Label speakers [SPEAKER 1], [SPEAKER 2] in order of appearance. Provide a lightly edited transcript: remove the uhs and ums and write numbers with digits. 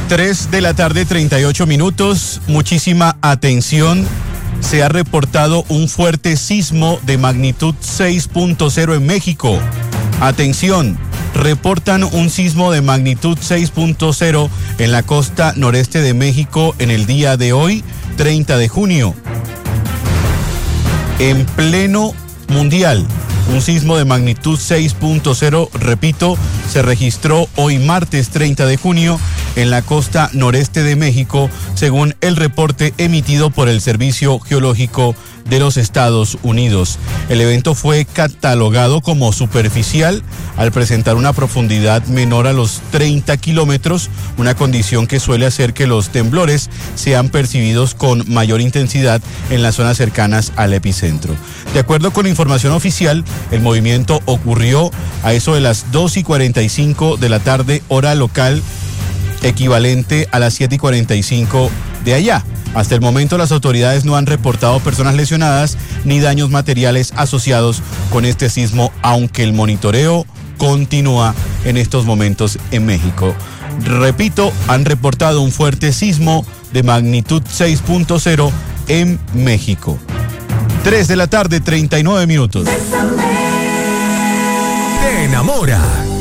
[SPEAKER 1] 3 de la tarde, 38 minutos. Muchísima atención. Se ha reportado un fuerte sismo de magnitud 6.0 en México. Atención, reportan un sismo de magnitud 6.0 en la costa noreste de México en el día de hoy, 30 de junio. En pleno mundial, un sismo de magnitud 6.0, repito, se registró hoy martes 30 de junio en la costa noreste de México, según el reporte emitido por el Servicio Geológico de los Estados Unidos. El evento fue catalogado como superficial al presentar una profundidad menor a los 30 kilómetros, una condición que suele hacer que los temblores sean percibidos con mayor intensidad en las zonas cercanas al epicentro. De acuerdo con información oficial, el movimiento ocurrió a eso de las 2:45 de la tarde, hora local, equivalente a las 7:45 de allá. Hasta el momento las autoridades no han reportado personas lesionadas ni daños materiales asociados con este sismo, aunque el monitoreo continúa en estos momentos en México. Repito, han reportado un fuerte sismo de magnitud 6.0 en México. 3 de la tarde, 39 minutos.
[SPEAKER 2] Te enamora.